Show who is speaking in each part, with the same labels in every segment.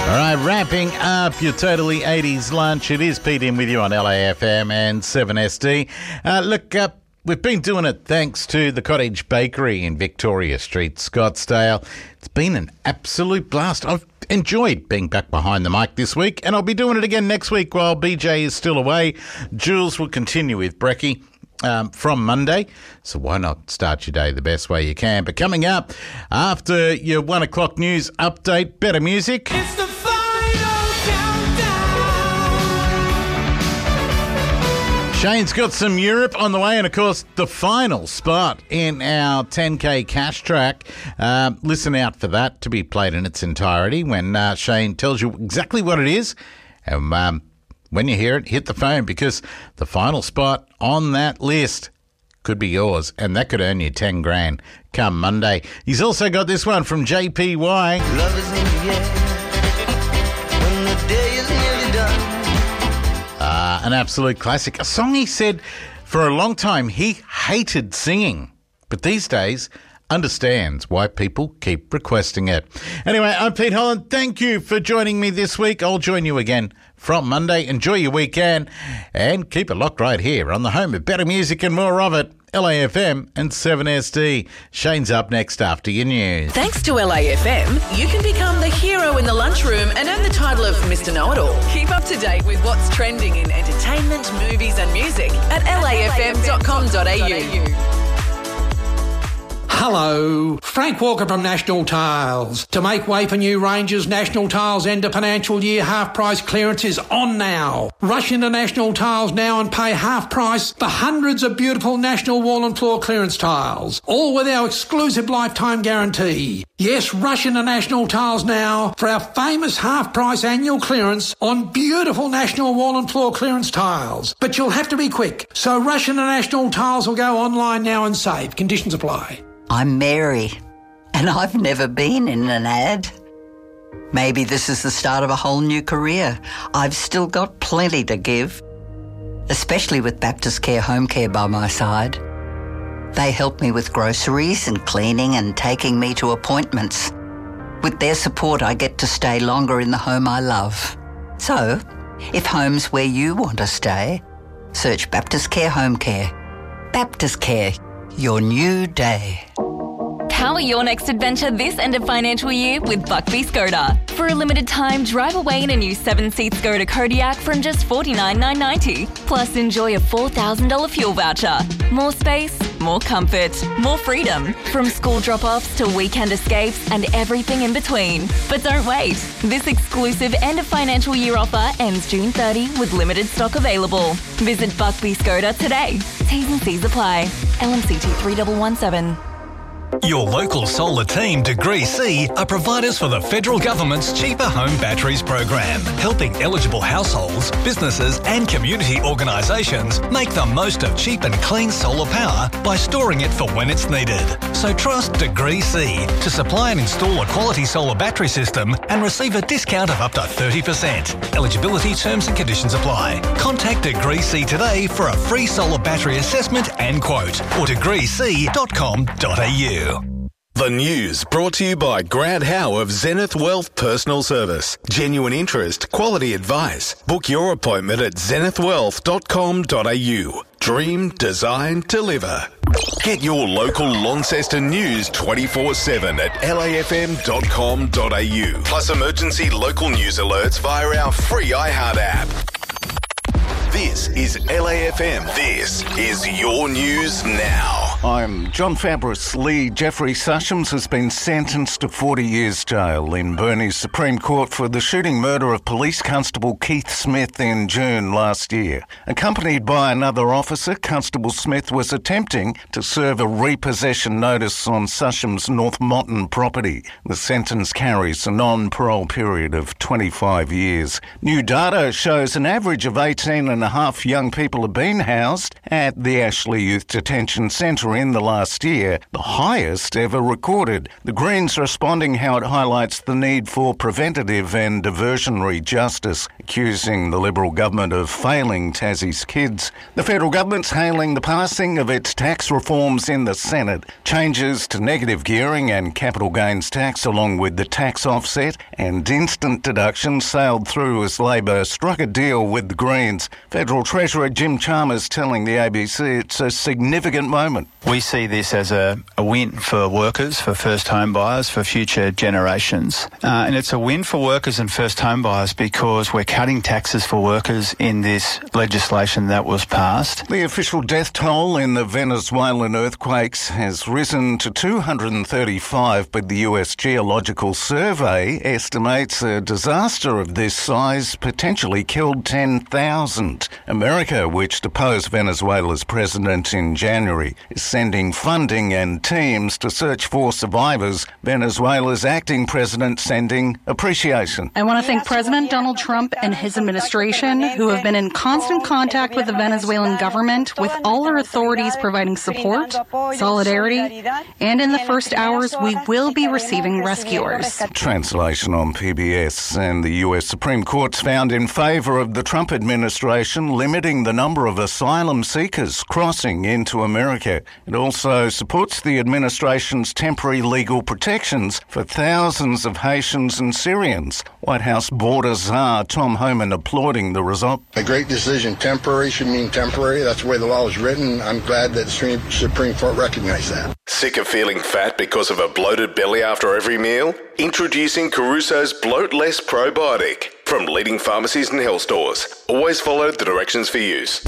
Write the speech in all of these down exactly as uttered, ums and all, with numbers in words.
Speaker 1: All right, wrapping up your Totally eighties lunch. It is Pete in with you on L A F M and seven S D. Uh, look, uh, we've been doing it thanks to the Cottage Bakery in Victoria Street, Scottsdale. It's been an absolute blast. I've enjoyed being back behind the mic this week, and I'll be doing it again next week while B J is still away. Jules will continue with Brekkie Um, from Monday, so why not start your day the best way you can? But coming up after your one o'clock news update, better music.
Speaker 2: It's the final countdown.
Speaker 1: Shane's got some Europe on the way, and of course the final spot in our ten K cash track. Uh, listen out for that to be played in its entirety when uh, Shane tells you exactly what it is. And um, when you hear it, hit the phone, because the final spot on that list could be yours, and that could earn you ten grand come Monday. He's also got this one from J P Y.
Speaker 3: Love is in the air when the day is nearly done.
Speaker 1: Uh, an absolute classic. A song he said for a long time he hated singing, but these days understands why people keep requesting it. Anyway, I'm Pete Holland. Thank you for joining me this week. I'll join you again from Monday. Enjoy your weekend and keep it locked right here on the home of better music and more of it, L A F M and seven S D. Shane's up next after your news.
Speaker 4: Thanks to L A F M, you can become the hero in the lunchroom and earn the title of Mister Know-It-All. Keep up to date with what's trending in entertainment, movies and music at L A F M dot com dot A U.
Speaker 5: Hello, Frank Walker from National Tiles. To make way for new ranges, National Tiles end of financial year half price clearance is on now. Rush into National Tiles now and pay half price for hundreds of beautiful National wall and floor clearance tiles, all with our exclusive lifetime guarantee. Yes, rush into National Tiles now for our famous half price annual clearance on beautiful National wall and floor clearance tiles. But you'll have to be quick, so rush into National Tiles or go online now and save. Conditions apply.
Speaker 6: I'm Mary, and I've never been in an ad. Maybe this is the start of a whole new career. I've still got plenty to give, especially with Baptist Care Home Care by my side. They help me with groceries and cleaning and taking me to appointments. With their support, I get to stay longer in the home I love. So, if home's where you want to stay, search Baptist Care Home Care. Baptist Care. Your new day.
Speaker 7: Power your next adventure this end of financial year with Buckby Skoda. For a limited time, drive away in a new seven-seat Skoda Kodiaq from just forty-nine thousand nine hundred ninety dollars. Plus, enjoy a four thousand dollars fuel voucher. More space, more comfort, more freedom. From school drop-offs to weekend escapes and everything in between. But don't wait. This exclusive end of financial year offer ends June thirtieth with limited stock available. Visit Buckby Skoda today. T's and C's apply. L M C T three one one seven.
Speaker 8: Your local solar team, Degree C, are providers for the federal government's Cheaper Home Batteries program, helping eligible households, businesses and community organisations make the most of cheap and clean solar power by storing it for when it's needed. So trust Degree C to supply and install a quality solar battery system and receive a discount of up to thirty percent. Eligibility terms and conditions apply. Contact Degree C today for a free solar battery assessment and quote, or degree c dot com dot a u.
Speaker 9: The news brought to you by Grant Howe of Zenith Wealth Personal Service. Genuine interest, quality advice. Book your appointment at zenith wealth dot com dot a u. Dream, design, deliver. Get your local Launceston news twenty-four seven at L A F M dot com dot a u. Plus emergency local news alerts via our free iHeart app. This is L A F M. This is your news now.
Speaker 10: I'm John Fabris. Lee Jeffrey Sushams has been sentenced to forty years jail in Burnie's Supreme Court for the shooting murder of Police Constable Keith Smith in June last year. Accompanied by another officer, Constable Smith was attempting to serve a repossession notice on Sushams' North Motton property. The sentence carries a non-parole period of twenty-five years. New data shows an average of eighteen and a half young people have been housed at the Ashley Youth Detention Centre in the last year, the highest ever recorded. The Greens responding how it highlights the need for preventative and diversionary justice, accusing the Liberal government of failing Tassie's kids. The federal government's hailing the passing of its tax reforms in the Senate. Changes to negative gearing and capital gains tax, along with the tax offset and instant deduction, sailed through as Labor struck a deal with the Greens. Federal Treasurer Jim Chalmers telling the A B C it's a significant moment.
Speaker 11: We see this as a, a win for workers, for first home buyers, for future generations. Uh, and it's a win for workers and first home buyers because we're cutting taxes for workers in this legislation that was passed.
Speaker 10: The official death toll in the Venezuelan earthquakes has risen to two hundred thirty-five, but the U S Geological Survey estimates a disaster of this size potentially killed ten thousand. America, which deposed Venezuela's president in January, is sending funding and teams to search for survivors. Venezuela's acting president sending appreciation.
Speaker 12: I want to thank President Donald Trump and his administration, who have been in constant contact with the Venezuelan government, with all our authorities providing support, solidarity, and in the first hours we will be receiving rescuers.
Speaker 10: Translation on P B S. And the U S Supreme Court's found in favour of the Trump administration limiting the number of asylum seekers crossing into America. It also supports the administration's temporary legal protections for thousands of Haitians and Syrians. White House border czar Tom Homan applauding the result.
Speaker 13: A great decision. Temporary should mean temporary. That's the way the law is written. I'm glad that the Supreme Court recognized that.
Speaker 9: Sick of feeling fat because of a bloated belly after every meal? Introducing Caruso's Bloat Less Probiotic from leading pharmacies and health stores. Always follow the directions for use.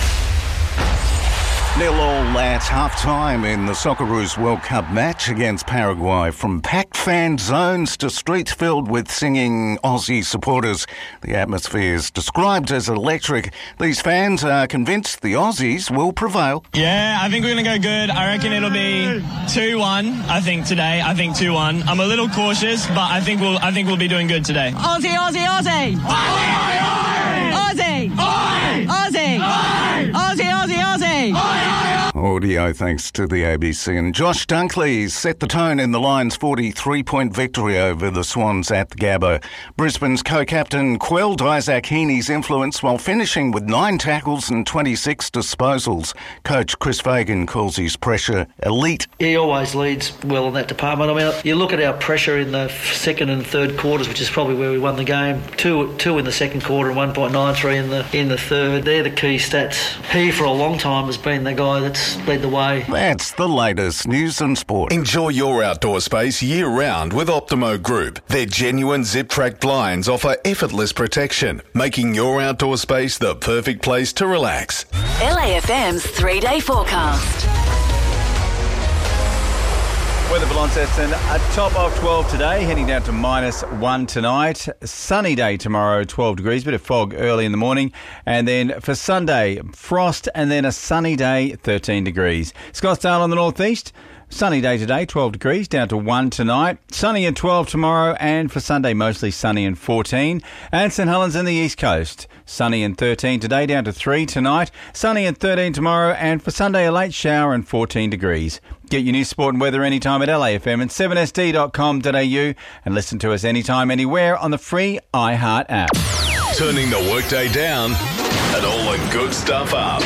Speaker 10: Nil all at half-time in the Socceroos World Cup match against Paraguay. From packed fan zones to streets filled with singing Aussie supporters, the atmosphere is described as electric. These fans are convinced the Aussies will prevail.
Speaker 14: Yeah, I think we're going to go good. I reckon it'll be two one, I think, today. I think two one. I'm a little cautious, but I think we'll I think we'll be doing good today.
Speaker 15: Aussie, Aussie, Aussie! Aussie! Aussie! Aussie! Aussie, Aussie, Aussie!
Speaker 10: Audio thanks to the A B C. And Josh Dunkley set the tone in the Lions' forty-three point victory over the Swans at the Gabba. Brisbane's co-captain quelled Isaac Heaney's influence while finishing with nine tackles and twenty-six disposals. Coach Chris Fagan calls his pressure elite.
Speaker 16: He always leads well in that department. I mean, you look at our pressure in the second and third quarters, which is probably where we won the game. Two, two in the second quarter and one point nine three in the in the third. They're the key stats. He, for a long time, has been the guy that's led the way.
Speaker 10: That's the latest news and sport.
Speaker 9: Enjoy your outdoor space year-round with Optimo Group. Their genuine zip-track blinds offer effortless protection, making your outdoor space the perfect place to relax.
Speaker 4: L A F M's three-day forecast.
Speaker 17: Weather for Launceston, a top of twelve today, heading down to minus one tonight. Sunny day tomorrow, twelve degrees, bit of fog early in the morning. And then for Sunday, frost and then a sunny day, thirteen degrees. Scottsdale on the northeast, sunny day today, twelve degrees, down to one tonight. Sunny and twelve tomorrow, and for Sunday, mostly sunny and fourteen. And St Helens in the east coast, sunny and thirteen today, down to three tonight. Sunny and thirteen tomorrow, and for Sunday, a late shower and fourteen degrees. Get your news, sport and weather anytime at L A F M and seven S D dot com dot A U and listen to us anytime, anywhere on the free iHeart app.
Speaker 9: Turning the workday down and all the good stuff up.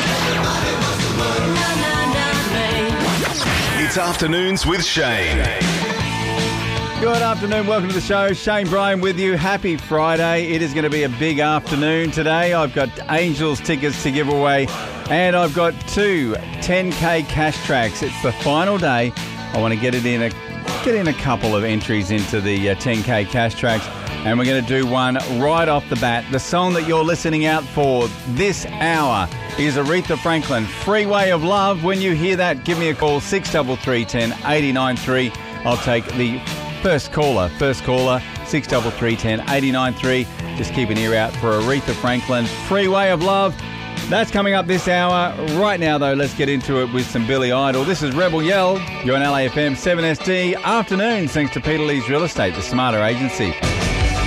Speaker 9: It's Afternoons with Shane.
Speaker 17: Good afternoon, welcome to the show. Shane Bryan with you. Happy Friday. It is going to be a big afternoon today. I've got Angels tickets to give away and I've got two ten K cash tracks. It's the final day. I want to get it in a get in a couple of entries into the uh, ten K cash tracks, and we're going to do one right off the bat. The song that you're listening out for this hour is Aretha Franklin, Freeway of Love. When you hear that, give me a call, six three three, one zero, eight nine three. I'll take the first caller. First caller, six three three, one zero, eight nine three. Just keep an ear out for Aretha Franklin, Freeway of Love. That's coming up this hour. Right now, though, let's get into it with some Billy Idol. This is Rebel Yell. You're on L A F M seven S D. Afternoons, thanks to Peter Lee's Real Estate, the smarter agency.